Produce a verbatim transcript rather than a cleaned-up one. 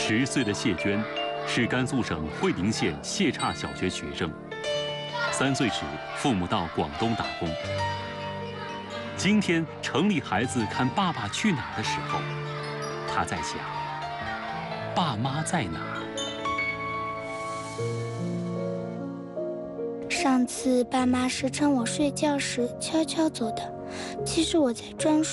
十岁的谢娟是甘肃省会宁县谢岔小学学生。三岁时，父母到广东打工。今天城里孩子看《爸爸去哪儿》的时候，他在想：爸妈在哪儿？ 上次爸妈是趁我睡觉时悄悄走的，其实我在装睡。